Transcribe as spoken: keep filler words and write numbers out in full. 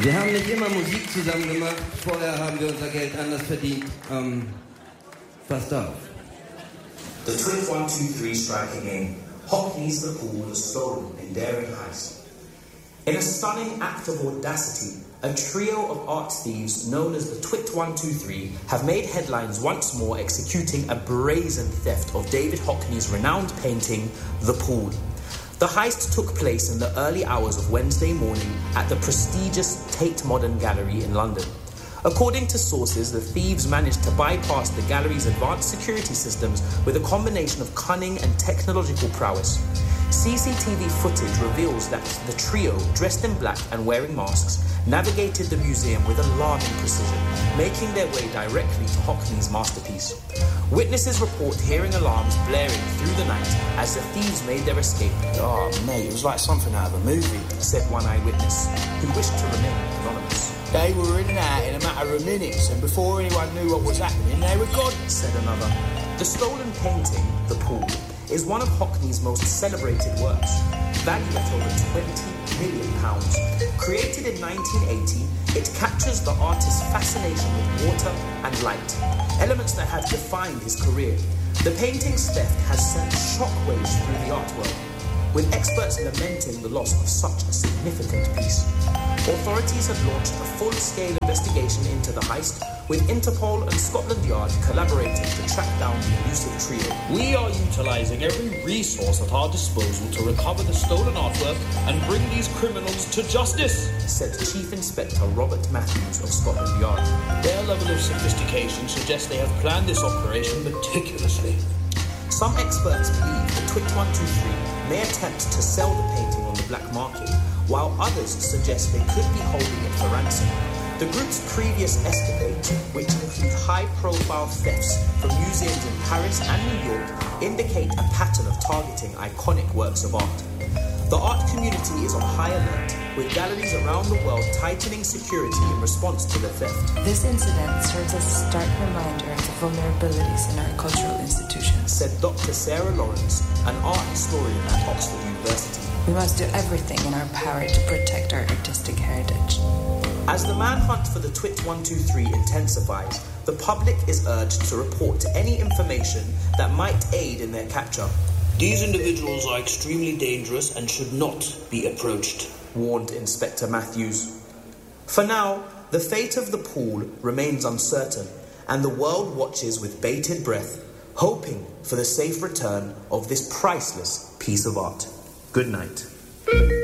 Wir haben nicht immer Musik zusammen gemacht. Vorher haben wir unser Geld anders verdient. Ähm, passt auf. The Twit one two three strike again. Hockney's the pool was stolen in daring heist. In a stunning act of audacity, a trio of art thieves known as the Twit one two three have made headlines once more, executing a brazen theft of David Hockney's renowned painting, The Pool. The heist took place in the early hours of Wednesday morning at the prestigious Tate Modern Gallery in London. According to sources, the thieves managed to bypass the gallery's advanced security systems with a combination of cunning and technological prowess. C C T V footage reveals that the trio, dressed in black and wearing masks, navigated the museum with alarming precision, making their way directly to Hockney's masterpiece. Witnesses report hearing alarms blaring through the night as the thieves made their escape. Oh, mate, it was like something out of a movie, said one eyewitness, who wished to remain anonymous. They were in and out in a matter of minutes, and before anyone knew what was happening, they were gone, said another. The stolen painting, The Pool, is one of Hockney's most celebrated works, valued at over twenty million pounds. Created in nineteen eighty, it captures the artist's fascination with water and light, elements that have defined his career. The painting's theft has sent shockwaves through the artwork, with experts lamenting the loss of such a significant piece. Authorities have launched a full-scale investigation into the heist, with Interpol and Scotland Yard collaborating to track down the elusive trio. We are utilising every resource at our disposal to recover the stolen artwork and bring these criminals to justice, said Chief Inspector Robert Matthews of Scotland Yard. Their level of sophistication suggests they have planned this operation meticulously. Some experts believe the Twit one two three may attempt to sell the painting on the black market, while others suggest they could be holding it for ransom. The group's previous escapades, which include high-profile thefts from museums in Paris and New York, indicate a pattern of targeting iconic works of art. The art community is on high alert, with galleries around the world tightening security in response to the theft. This incident serves as a stark reminder of the vulnerabilities in our cultural institutions, said Doctor Sarah Lawrence, an art historian at Oxford University. We must do everything in our power to protect our artistic heritage. As the manhunt for the Twit one two three intensifies, the public is urged to report any information that might aid in their capture. These individuals are extremely dangerous and should not be approached, warned Inspector Matthews. For now, the fate of the pool remains uncertain, and the world watches with bated breath, hoping for the safe return of this priceless piece of art. Good night.